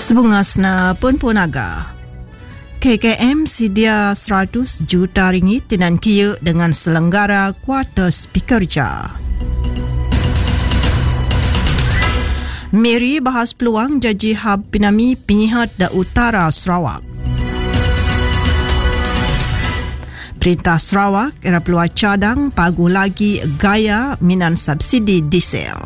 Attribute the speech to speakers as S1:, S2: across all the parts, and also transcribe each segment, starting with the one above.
S1: Sebungasna pun punaga. KKM sedia 100 juta ringgit tinan kia dengan selenggara kuartus pekerja. Mary bahas peluang Jaji Hab Pinami Penyihat da Utara Sarawak. Perintah Sarawak era peluang cadang paguh lagi gaya minan subsidi diesel.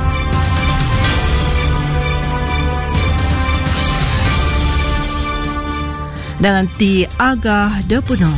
S1: Dengan ti agah de puno.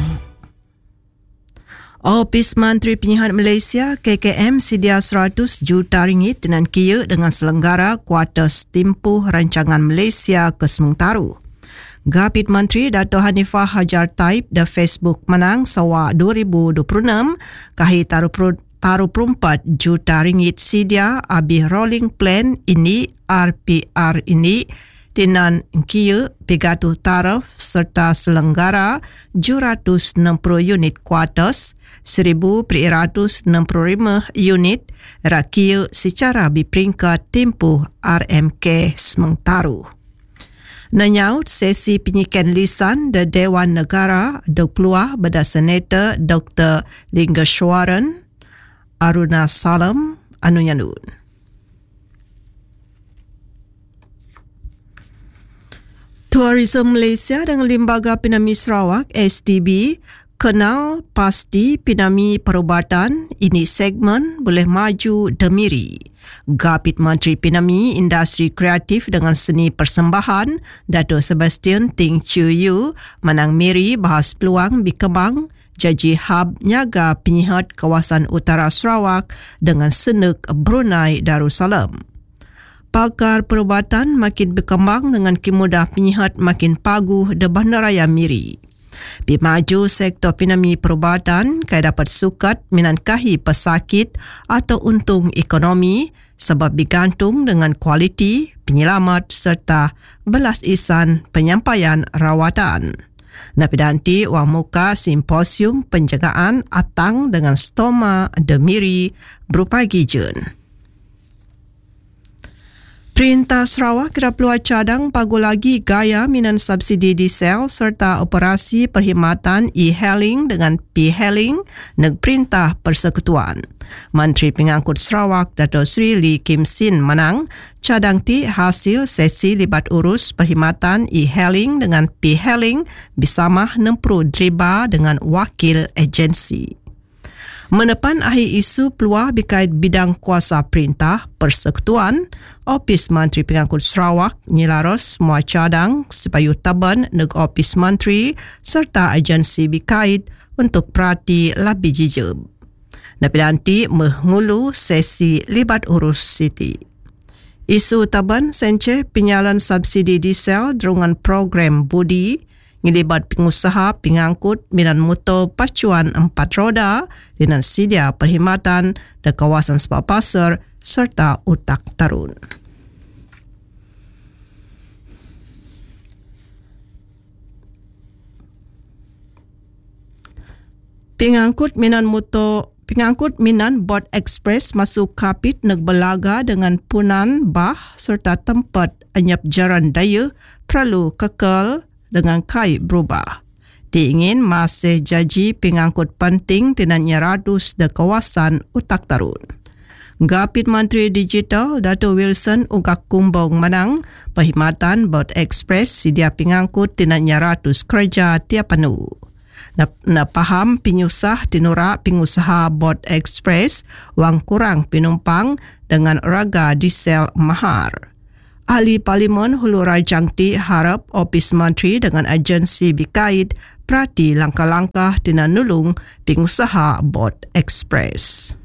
S1: Ofis Menteri Penyihat Malaysia KKM sedia 100 juta ringgit dengan kia dengan selenggara kuartus tempoh rancangan Malaysia ke Sementara. Gapit Menteri Dato' Hanifah Hajar Taib da Facebook menang sawa 2026 kahi taruh 4 juta ringgit sedia abih rolling plan ini RPR ini tinan kia pegatuh taraf serta selenggara 760 unit kuartus 1,365 unit rakia secara berperingkat tempoh RMK Sementara. Nanyaut sesi penyikan lisan da Dewan Negara Dok Peluah Bada Senator Dr. Lingashwaran Aruna Salam anu nyandun. Tourism Malaysia dengan Lembaga Pinami Sarawak STB kenal pasti pinami perubatan ini segmen boleh maju demiri. Gapit Menteri Pinami Industri Kreatif dengan Seni Persembahan Dato' Sebastian Ting Chiu Yu menang miri bahas peluang berkembang Jaji Hab Nyaga Penyihat Kawasan Utara Sarawak dengan Senuk Brunei Darussalam. Pakar perubatan makin berkembang dengan kemudah penyihat makin paguh di Bandaraya Miri. Pimaju sektor pinami perubatan kaya dapat sukat minankahi pesakit atau untung ekonomi sebab bergantung dengan kualiti, penyelamat serta belas isan penyampaian rawatan. Napidanti wang muka simposium penjagaan atang dengan stoma de Miri berupagi Jun. Perintah Sarawak kira peluang cadang paguh lagi gaya minan subsidi diesel serta operasi perkhidmatan e-hailing dengan p-hailing neg Perintah Persekutuan. Menteri Pengangkut Sarawak Dato' Sri Lee Kim Sin menang cadang ti hasil sesi libat urus perkhidmatan e-hailing dengan p-hailing bersama 60 driba dengan wakil agensi. Menepan akhir isu peluang berkait bidang kuasa perintah persekutuan, Ofis Menteri Pengangkut Sarawak nyelaros semua cadang supaya taban neg Ofis Menteri serta agensi berkait untuk perhati lebih jijab. Napidanti menghulu sesi libat urus Siti. Isu taban sence penyalan subsidi diesel dengan program budi ngilibat pengusaha pengangkut minan motor pacuan 4 roda dengan sedia perkhidmatan di kawasan Sebab Pasar serta Utak Tarun. Pengangkut minan Bot Express masuk kapit neg belaga dengan punan bah serta tempat anyap jaran daya perlu kekal dengan kai berubah. Diingin masih jaji pengangkut penting tinanya radus de kawasan Utak Tarun. Gapit Menteri Digital Dato' Wilson Ugak Kumbong menang perkhidmatan Bot Express sedia pengangkut tinanya ratus kerja tiap anu. Na paham penyusah tinura pengusaha Bot Express wang kurang penumpang dengan raga diesel mahar. Ahli Parlimen Hulu Rajang Ti harap Ofis Menteri dengan agensi berkait perhati langkah-langkah dengan nulung pengusaha Bot Express.